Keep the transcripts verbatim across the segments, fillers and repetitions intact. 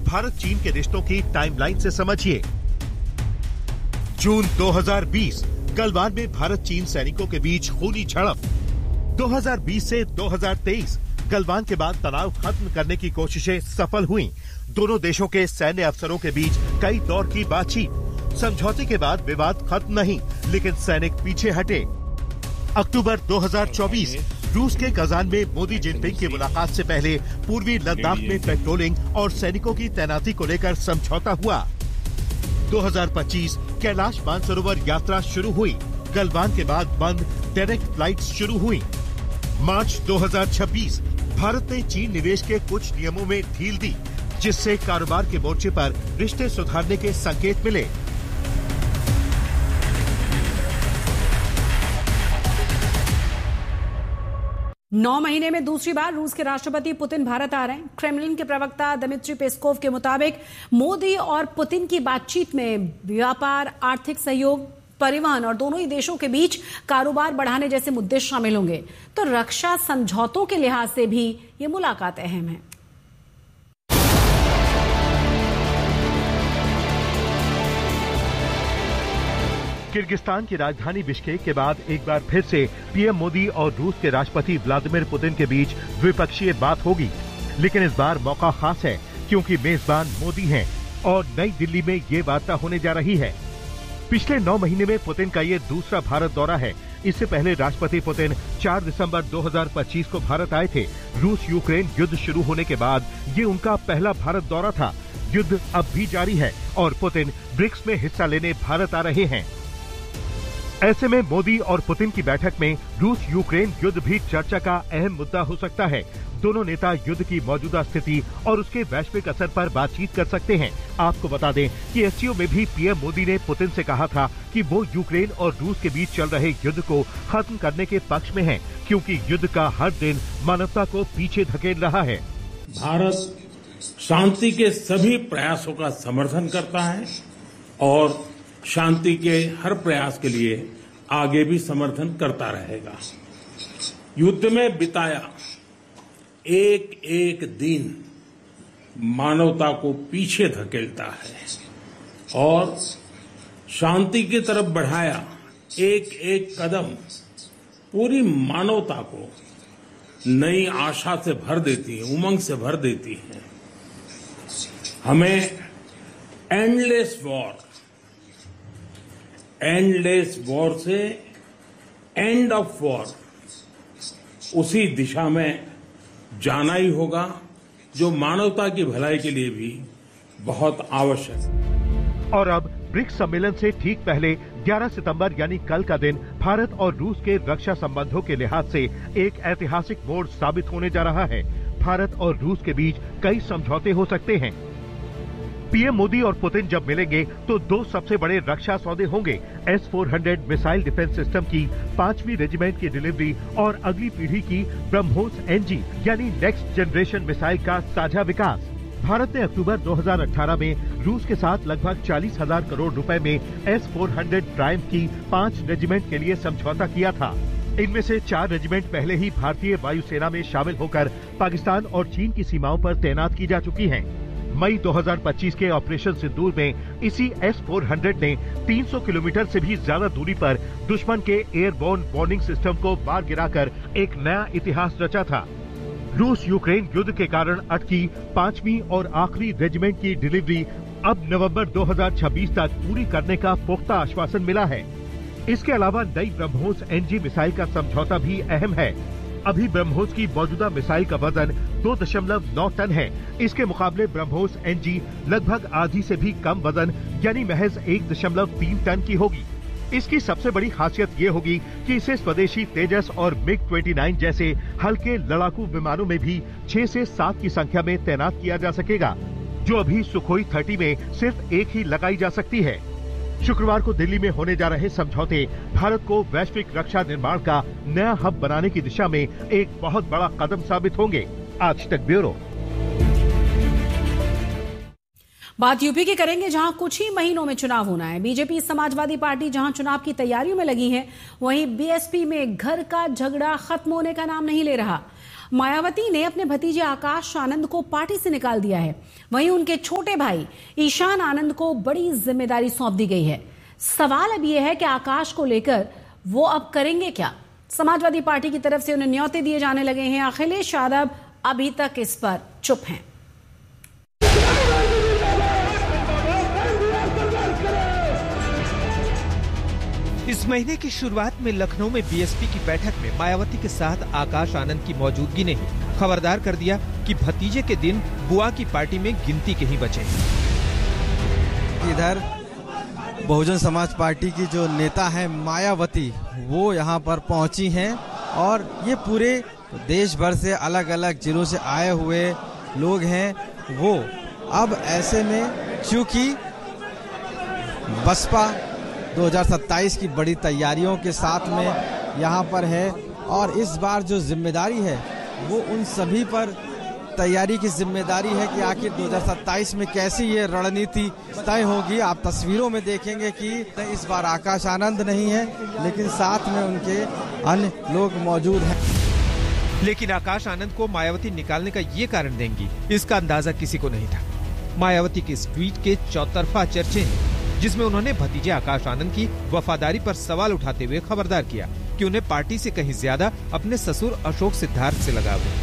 भारत चीन के रिश्तों की टाइमलाइन से समझिए। जून दो हज़ार बीस, गलवान में भारत चीन सैनिकों के बीच खूनी झड़प। दो हज़ार बीस से दो हज़ार तेईस, गलवान के बाद तनाव खत्म करने की कोशिशें सफल हुईं। दोनों देशों के सैन्य अफसरों के बीच कई दौर की बातचीत। समझौते के बाद विवाद खत्म नहीं, लेकिन सैनिक पीछे हटे। अक्टूबर दो हज़ार चौबीस, रूस के कजान में मोदी जिनपिंग की मुलाकात से पहले पूर्वी लद्दाख में पेट्रोलिंग और सैनिकों की तैनाती को लेकर समझौता हुआ। दो हज़ार पच्चीस, कैलाश मानसरोवर यात्रा शुरू हुई। गलवान के बाद बंद डायरेक्ट फ्लाइट्स शुरू हुई। मार्च दो हज़ार छब्बीस, भारत ने चीन निवेश के कुछ नियमों में ढील दी, जिससे कारोबार के मोर्चे पर रिश्ते सुधारने के संकेत मिले। नौ महीने में दूसरी बार रूस के राष्ट्रपति पुतिन भारत आ रहे हैं। क्रेमलिन के प्रवक्ता दिमित्री पेस्कोव के मुताबिक मोदी और पुतिन की बातचीत में व्यापार, आर्थिक सहयोग, परिवहन और दोनों ही देशों के बीच कारोबार बढ़ाने जैसे मुद्दे शामिल होंगे। तो रक्षा समझौतों के लिहाज से भी ये मुलाकात अहम है। किर्गिस्तान की राजधानी बिश्केक के बाद एक बार फिर से पीएम मोदी और रूस के राष्ट्रपति व्लादिमीर पुतिन के बीच द्विपक्षीय बात होगी। लेकिन इस बार मौका खास है, क्योंकि मेजबान मोदी हैं और नई दिल्ली में ये वार्ता होने जा रही है। पिछले नौ महीने में पुतिन का ये दूसरा भारत दौरा है। इससे पहले राष्ट्रपति पुतिन चार दिसंबर दो हज़ार पच्चीस को भारत आए थे। रूस यूक्रेन युद्ध शुरू होने के बाद ये उनका पहला भारत दौरा था। युद्ध अब भी जारी है और पुतिन ब्रिक्स में हिस्सा लेने भारत आ रहे हैं। ऐसे में मोदी और पुतिन की बैठक में रूस यूक्रेन युद्ध भी चर्चा का अहम मुद्दा हो सकता है। दोनों नेता युद्ध की मौजूदा स्थिति और उसके वैश्विक असर पर बातचीत कर सकते हैं। आपको बता दें कि एससीओ में भी पीएम मोदी ने पुतिन से कहा था कि वो यूक्रेन और रूस के बीच चल रहे युद्ध को खत्म करने के पक्ष में हैं, क्योंकि युद्ध का हर दिन मानवता को पीछे धकेल रहा है। भारत शांति के सभी प्रयासों का समर्थन करता है और शांति के हर प्रयास के लिए आगे भी समर्थन करता रहेगा। युद्ध में बिताया एक एक दिन मानवता को पीछे धकेलता है और शांति की तरफ बढ़ाया एक एक कदम पूरी मानवता को नई आशा से भर देती है, उमंग से भर देती है। हमें एंडलेस वॉर एंडलेस वॉर से एंड ऑफ वॉर उसी दिशा में जाना ही होगा, जो मानवता की भलाई के लिए भी बहुत आवश्यक है। और अब ब्रिक्स सम्मेलन से ठीक पहले ग्यारह सितंबर यानी कल का दिन भारत और रूस के रक्षा संबंधों के लिहाज से एक ऐतिहासिक मोड़ साबित होने जा रहा है। भारत और रूस के बीच कई समझौते हो सकते हैं। पीएम मोदी और पुतिन जब मिलेंगे तो दो सबसे बड़े रक्षा सौदे होंगे। S four hundred missile defence system की पांचवी रेजिमेंट की डिलीवरी और अगली पीढ़ी की ब्रह्मोस एनजी यानी नेक्स्ट जनरेशन मिसाइल का साझा विकास। भारत ने अक्टूबर दो हज़ार अठारह में रूस के साथ लगभग चालीस हजार करोड़ रुपए में एस फोर हंड्रेड ट्रायम्फ की पांच रेजिमेंट के लिए समझौता किया था। इनमें से चार रेजिमेंट पहले ही भारतीय वायुसेना में शामिल होकर पाकिस्तान और चीन की सीमाओं पर तैनात की जा चुकी हैं। मई दो हज़ार पच्चीस के ऑपरेशन सिंदूर में इसी एस फोर हंड्रेड ने तीन सौ किलोमीटर से भी ज्यादा दूरी पर दुश्मन के एयरबोर्न वार्निंग सिस्टम को मार गिराकर एक नया इतिहास रचा था। रूस यूक्रेन युद्ध के कारण अटकी पांचवी और आखिरी रेजिमेंट की डिलीवरी अब नवंबर दो हज़ार छब्बीस तक पूरी करने का पुख्ता आश्वासन मिला है। इसके अलावा नई ब्रह्मोस एनजी मिसाइल का समझौता भी अहम है। अभी ब्रह्मोस की मौजूदा मिसाइल का वजन दो दशमलव नौ टन है। इसके मुकाबले ब्रह्मोस एनजी लगभग आधी से भी कम वजन यानी महज एक दशमलव तीन टन की होगी। इसकी सबसे बड़ी खासियत ये होगी कि इसे स्वदेशी तेजस और मिग उनतीस जैसे हल्के लड़ाकू विमानों में भी छह से सात की संख्या में तैनात किया जा सकेगा, जो अभी सुखोई तीस में सिर्फ एक ही लगाई जा सकती है। शुक्रवार को दिल्ली में होने जा रहे समझौते भारत को वैश्विक रक्षा निर्माण का नया हब बनाने की दिशा में एक बहुत बड़ा कदम साबित होंगे। आज तक ब्यूरो। बात यूपी की करेंगे, जहां कुछ ही महीनों में चुनाव होना है। बीजेपी समाजवादी पार्टी जहां चुनाव की तैयारियों में लगी है, वहीं बीएसपी में घर का झगड़ा खत्म होने का नाम नहीं ले रहा। मायावती ने अपने भतीजे आकाश आनंद को पार्टी से निकाल दिया है। वहीं उनके छोटे भाई ईशान आनंद को बड़ी जिम्मेदारी सौंप दी गई है। सवाल अब यह है कि आकाश को लेकर वो अब करेंगे क्या। समाजवादी पार्टी की तरफ से उन्हें न्योते दिए जाने लगे हैं। अखिलेश यादव अभी तक इस पर चुप हैं। इस महीने की शुरुआत में लखनऊ में बीएसपी की बैठक में मायावती के साथ आकाश आनंद की मौजूदगी ने ही खबरदार कर दिया कि भतीजे के दिन बुआ की पार्टी में गिनती के ही बचे। इधर बहुजन समाज पार्टी की जो नेता है मायावती, वो यहाँ पर पहुंची हैं और ये पूरे देश भर से अलग अलग जिलों से आए हुए लोग हैं। वो अब ऐसे में चूंकि बसपा दो हज़ार सत्ताईस की बड़ी तैयारियों के साथ में यहाँ पर है और इस बार जो जिम्मेदारी है वो उन सभी पर तैयारी की जिम्मेदारी है कि आखिर दो हज़ार सत्ताईस में कैसी ये रणनीति तय होगी। आप तस्वीरों में देखेंगे कि इस बार आकाश आनंद नहीं है, लेकिन साथ में उनके अन्य लोग मौजूद हैं। लेकिन आकाश आनंद को मायावती निकालने का ये कारण देंगी, इसका अंदाजा किसी को नहीं था। मायावती के इस ट्वीट के चौतरफा चर्चे हैं, जिसमें उन्होंने भतीजे आकाश आनंद की वफादारी पर सवाल उठाते हुए खबरदार किया कि उन्हें पार्टी से कहीं ज्यादा अपने ससुर अशोक सिद्धार्थ से लगाव है।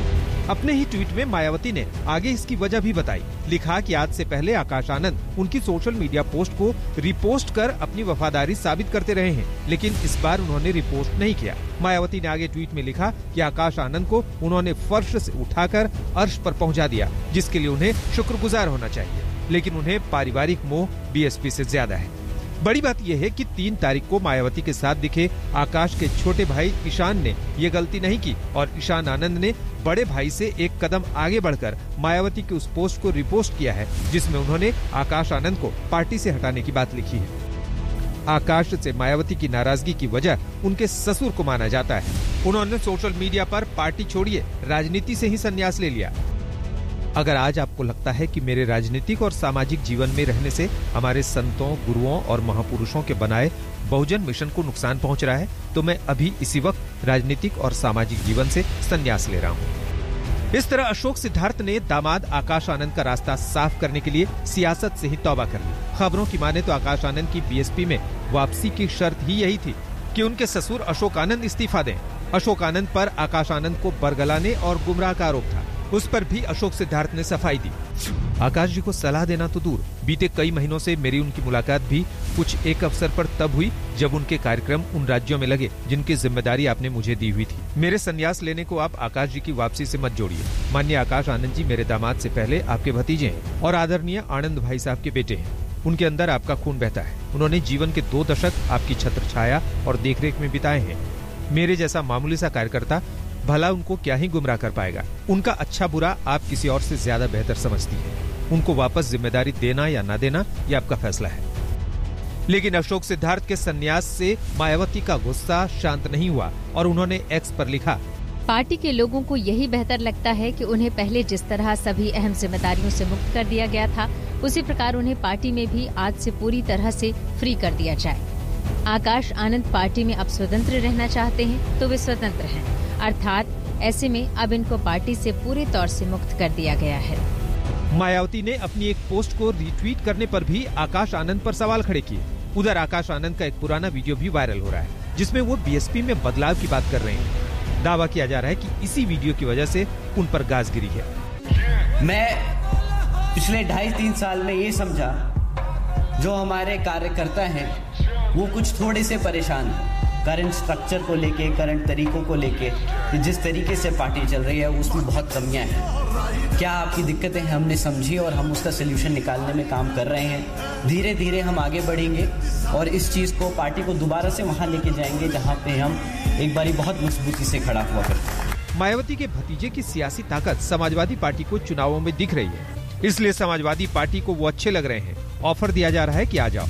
अपने ही ट्वीट में मायावती ने आगे इसकी वजह भी बताई। लिखा कि आज से पहले आकाश आनंद उनकी सोशल मीडिया पोस्ट को रिपोस्ट कर अपनी वफादारी साबित करते रहे हैं, लेकिन इस बार उन्होंने रिपोस्ट नहीं किया। मायावती ने आगे ट्वीट में लिखा कि आकाश आनंद को उन्होंने फर्श से उठाकर अर्श पर पहुंचा दिया, जिसके लिए उन्हें शुक्रगुजार होना चाहिए, लेकिन उन्हें पारिवारिक मोह बीएसपी से ज्यादा है। बड़ी बात यह है कि तीन तारीख को मायावती के साथ दिखे आकाश के छोटे भाई ईशान ने ये गलती नहीं की और ईशान आनंद ने बड़े भाई से एक कदम आगे बढ़कर मायावती की उस पोस्ट को रिपोस्ट किया है, जिसमें उन्होंने आकाश आनंद को पार्टी से हटाने की बात लिखी है। आकाश से मायावती की नाराजगी की वजह उनके ससुर को माना जाता है। उन्होंने सोशल मीडिया पर पार्टी छोड़िए, राजनीति से ही संन्यास ले लिया। अगर आज आपको लगता है कि मेरे राजनीतिक और सामाजिक जीवन में रहने से हमारे संतों, गुरुओं और महापुरुषों के बनाए बहुजन मिशन को नुकसान पहुंच रहा है, तो मैं अभी इसी वक्त राजनीतिक और सामाजिक जीवन से संन्यास ले रहा हूं। इस तरह अशोक सिद्धार्थ ने दामाद आकाश आनंद का रास्ता साफ करने के लिए सियासत से ही तौबा कर ली। खबरों की माने तो आकाश आनंद की बीएसपी में वापसी की शर्त ही यही थी कि उनके ससुर अशोक आनंद इस्तीफा दें। अशोक आनंद पर आकाश आनंद को बरगलाने और गुमराह का आरोप था, उस पर भी अशोक सिद्धार्थ ने सफाई दी। आकाश जी को सलाह देना तो दूर, बीते कई महीनों से मेरी उनकी मुलाकात भी कुछ एक अवसर पर तब हुई जब उनके कार्यक्रम उन राज्यों में लगे जिनकी जिम्मेदारी आपने मुझे दी हुई थी। मेरे संन्यास लेने को आप आकाश जी की वापसी से मत जोड़िए। माननीय आकाश आनंद जी मेरे दामाद से पहले आपके भतीजे हैं और आदरणीय आनंद भाई साहब के बेटे हैं। उनके अंदर आपका खून बहता है। उन्होंने जीवन के दो दशक आपकी छत्र छाया और देखरेख में बिताए हैं। मेरे जैसा मामूली सा कार्यकर्ता भला उनको क्या ही गुमराह कर पाएगा। उनका अच्छा बुरा आप किसी और से ज्यादा बेहतर समझती है। उनको वापस जिम्मेदारी देना या ना देना ये आपका फैसला है। लेकिन अशोक सिद्धार्थ के संन्यास से मायावती का गुस्सा शांत नहीं हुआ और उन्होंने एक्स पर लिखा, पार्टी के लोगों को यही बेहतर लगता है कि उन्हें पहले जिस तरह सभी अहम जिम्मेदारियों से मुक्त कर दिया गया था, उसी प्रकार उन्हें पार्टी में भी आज से पूरी तरह से फ्री कर दिया जाए। आकाश आनंद पार्टी में अब स्वतंत्र रहना चाहते हैं तो वे स्वतंत्र हैं, अर्थात ऐसे में अब इनको पार्टी से पूरे तौर से मुक्त कर दिया गया है। मायावती ने अपनी एक पोस्ट को रीट्वीट करने पर भी आकाश आनंद पर सवाल खड़े किए। उधर आकाश आनंद का एक पुराना वीडियो भी वायरल हो रहा है, जिसमें वो बीएसपी में बदलाव की बात कर रहे हैं। दावा किया जा रहा है कि इसी वीडियो की वजह से उन पर गाज गिरी है। मैं पिछले ढाई तीन साल में ये समझा, जो हमारे कार्यकर्ता हैं वो कुछ थोड़े से परेशान हैं करंट स्ट्रक्चर को लेके, करंट तरीकों को लेके, जिस तरीके से पार्टी चल रही है उसमें बहुत कमियां हैं। क्या आपकी दिक्कतें हमने समझी और हम उसका सोल्यूशन निकालने में काम कर रहे हैं। धीरे धीरे हम आगे बढ़ेंगे और इस चीज़ को, पार्टी को दोबारा से वहाँ लेके जाएंगे जहाँ पे हम एक बारी बहुत मजबूती से खड़ा हुआ करते हैं। मायावती के भतीजे की सियासी ताकत समाजवादी पार्टी को चुनावों में दिख रही है, इसलिए समाजवादी पार्टी को वो अच्छे लग रहे हैं। ऑफर दिया जा रहा है कि आ जाओ।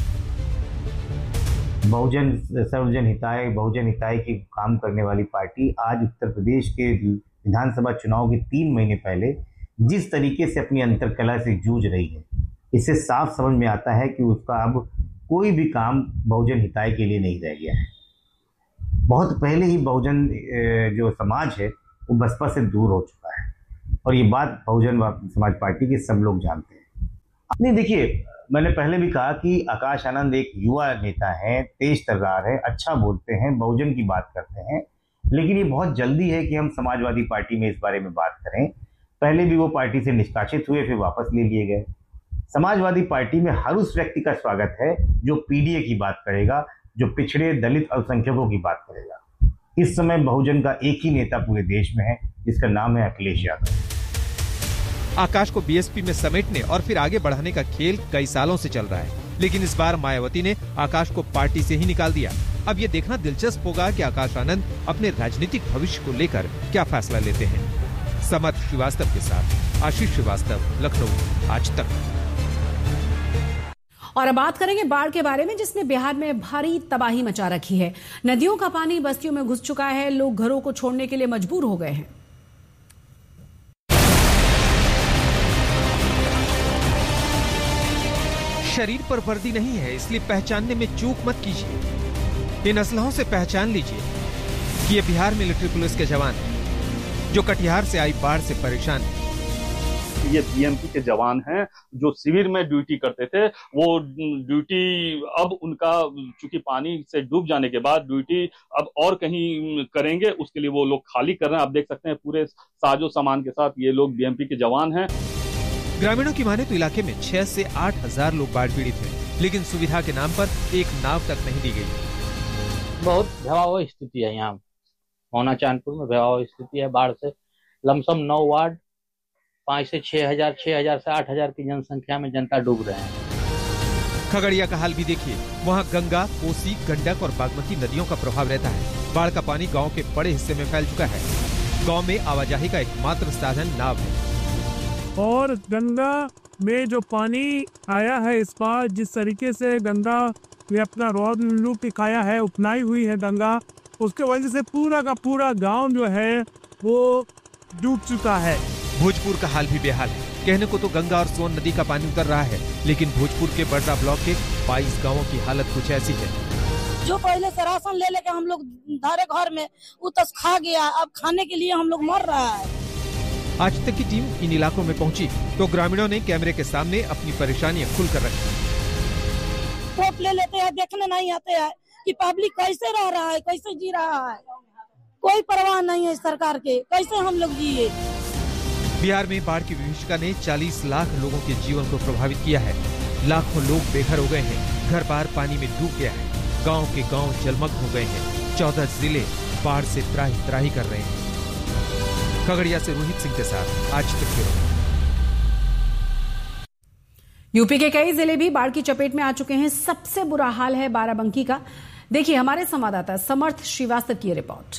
बहुजन सर्वजन हिताय बहुजन हिताय की काम करने वाली पार्टी आज उत्तर प्रदेश के विधानसभा चुनाव के तीन महीने पहले जिस तरीके से अपनी अंतरकलह से जूझ रही है, इससे साफ समझ में आता है कि उसका अब कोई भी काम बहुजन हिताय के लिए नहीं रह गया है। बहुत पहले ही बहुजन जो समाज है वो बसपा से दूर हो चुका है और ये बात बहुजन समाज पार्टी के सब लोग जानते हैं। नहीं, देखिए, मैंने पहले भी कहा कि आकाश आनंद एक युवा नेता है, तेज तर्रार है, अच्छा बोलते हैं, बहुजन की बात करते हैं, लेकिन ये बहुत जल्दी है कि हम समाजवादी पार्टी में इस बारे में बात करें। पहले भी वो पार्टी से निष्कासित हुए, फिर वापस ले लिए गए। समाजवादी पार्टी में हर उस व्यक्ति का स्वागत है जो पीडीए की बात करेगा, जो पिछड़े दलित अल्पसंख्यकों की बात करेगा। इस समय बहुजन का एक ही नेता पूरे देश में है, जिसका नाम है अखिलेश यादव। आकाश को बीएसपी में समेटने और फिर आगे बढ़ाने का खेल कई सालों से चल रहा है, लेकिन इस बार मायावती ने आकाश को पार्टी से ही निकाल दिया। अब ये देखना दिलचस्प होगा कि आकाश आनंद अपने राजनीतिक भविष्य को लेकर क्या फैसला लेते हैं। समर्थ श्रीवास्तव के साथ आशीष श्रीवास्तव, लखनऊ, आज तक। और अब बात करेंगे बाढ़ के बारे में, जिसने बिहार में भारी तबाही मचा रखी है। नदियों का पानी बस्तियों में घुस चुका है, लोग घरों को छोड़ने के लिए मजबूर हो गए हैं। शरीर पर वर्दी नहीं है, इसलिए पहचानने में चूक मत कीजिए। इन असलहों से पहचान लीजिए कि ये बिहार मिलिट्री पुलिस के जवान हैं, जो कटिहार से आई बाढ़ से परेशान हैं। ये बीएमपी के जवान हैं जो शिविर में ड्यूटी करते थे। वो ड्यूटी अब उनका चूंकि पानी से डूब जाने के बाद ड्यूटी अब और कहीं करेंगे, उसके लिए वो लोग खाली कर रहे हैं। आप देख सकते हैं पूरे साजो सामान के साथ ये लोग बीएमपी के जवान हैं। ग्रामीणों की माने तो इलाके में छह से आठ हजार लोग बाढ़ पीड़ित हैं, लेकिन सुविधा के नाम पर एक नाव तक नहीं दी गई। बहुत भयावह स्थिति है यहाँ मोना चांदपुर में, भयावह स्थिति है। बाढ़ से लमसम नौ वार्ड, पाँच से छह हजार छह हजार से आठ हजार की जनसंख्या में जनता डूब रहे हैं। खगड़िया का हाल भी देखिए, वहाँ गंगा, कोसी, गंडक और बागमती नदियों का प्रभाव रहता है। बाढ़ का पानी गांव के बड़े हिस्से में फैल चुका है। गांव में आवाजाही का एकमात्र साधन नाव है। और गंगा में जो पानी आया है इस बार, जिस तरीके से गंगा ने अपना रौद्र रूप दिखाया है, उपनाई हुई है गंगा, उसके वजह से पूरा का पूरा गांव जो है वो डूब चुका है। भोजपुर का हाल भी बेहाल है। कहने को तो गंगा और सोन नदी का पानी उतर रहा है, लेकिन भोजपुर के बड़रा ब्लॉक के बाईस गाँवों की हालत कुछ ऐसी है। जो पहले से राशन ले लेके हम लोग धारे घर में उतस खा गया, अब खाने के लिए हम लोग मर रहा है। आज तक की टीम इन इलाकों में पहुंची तो ग्रामीणों ने कैमरे के सामने अपनी परेशानियां खुलकर रखी। वोट ले लेते हैं, देखने नहीं आते हैं कि पब्लिक कैसे रह रहा है, कैसे जी रहा है। कोई परवाह नहीं है सरकार के, कैसे हम लोग जिए। बिहार में बाढ़ की विभीषिका ने चालीस लाख लोगों के जीवन को प्रभावित किया है। लाखों लोग बेघर हो गए हैं, घर बार पानी में डूब गया है, गाँव के गाँव जलमग्न हो गए हैं। चौदह जिले बाढ़ से त्राही त्राही कर रहे हैं। खगड़िया से रोहित सिंह के साथ आज तक ब्यूरो। यूपी के कई जिले भी बाढ़ की चपेट में आ चुके हैं। सबसे बुरा हाल है बाराबंकी का। देखिए हमारे संवाददाता समर्थ श्रीवास्तव की रिपोर्ट।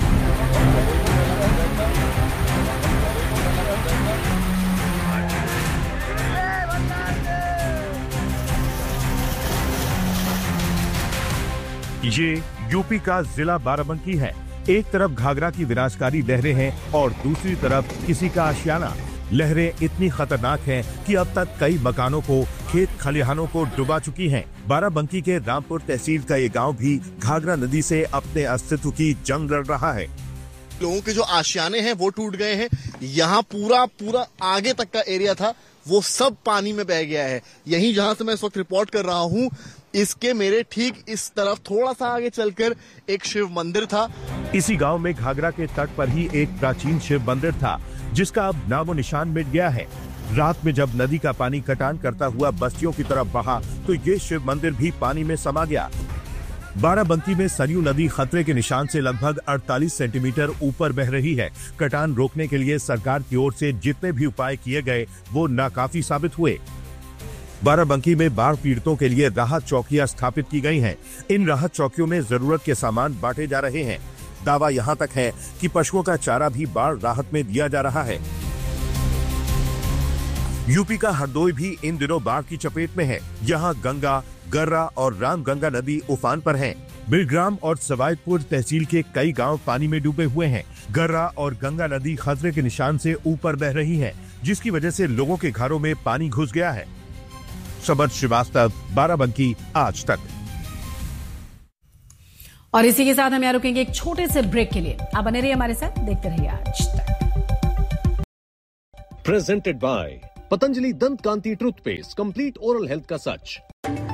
ये यूपी का जिला बाराबंकी है। एक तरफ घाघरा की विनाशकारी लहरें हैं और दूसरी तरफ किसी का आशियाना। लहरें इतनी खतरनाक हैं कि अब तक कई मकानों को, खेत खलिहानों को डुबा चुकी हैं। बाराबंकी के रामपुर तहसील का ये गांव भी घाघरा नदी से अपने अस्तित्व की जंग लड़ रहा है। लोगों के जो आशियाने हैं वो टूट गए हैं। यहाँ पूरा पूरा आगे तक का एरिया था वो सब पानी में बह गया है। यहीं जहाँ से मैं इस वक्त रिपोर्ट कर रहा हूँ, इसके मेरे ठीक इस तरफ थोड़ा सा आगे चलकर एक शिव मंदिर था। इसी गांव में घाघरा के तट पर ही एक प्राचीन शिव मंदिर था, जिसका अब नामो निशान मिट गया है। रात में जब नदी का पानी कटान करता हुआ बस्तियों की तरफ बहा तो ये शिव मंदिर भी पानी में समा गया। बाराबंकी में सरयू नदी खतरे के निशान से लगभग अड़तालीस सेंटीमीटर ऊपर बह रही है। कटान रोकने के लिए सरकार की ओर से जितने भी उपाय किए गए वो नाकाफी साबित हुए। बाराबंकी में बाढ़ पीड़ितों के लिए राहत चौकियां स्थापित की गई हैं। इन राहत चौकियों में जरूरत के सामान बांटे जा रहे हैं। दावा यहां तक है कि पशुओं का चारा भी बाढ़ राहत में दिया जा रहा है। यूपी का हरदोई भी इन दिनों बाढ़ की चपेट में है। यहाँ गंगा, गर्रा और रामगंगा नदी उफान पर हैं। बिलग्राम और सवाईपुर तहसील के कई गांव पानी में डूबे हुए हैं। गर्रा और गंगा नदी खतरे के निशान से ऊपर बह रही है, जिसकी वजह से लोगों के घरों में पानी घुस गया है। समर्थ श्रीवास्तव, बाराबंकी, आज तक। और इसी के साथ हम यहाँ रुकेंगे एक छोटे से ब्रेक के लिए। आप बने रहिए हमारे साथ, देखते रहिए आज तक। प्रेजेंटेड बाय पतंजलि दंत कांति टूथपेस्ट, कंप्लीट ओरल हेल्थ का सच।